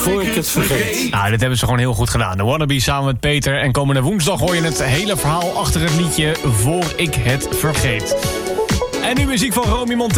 voor ik het vergeet. Nou, dit hebben ze gewoon heel goed gedaan. De Wannabe samen met Peter. En komende woensdag hoor je het hele verhaal achter het liedje Voor ik het vergeet. En nu muziek van Romy Montero.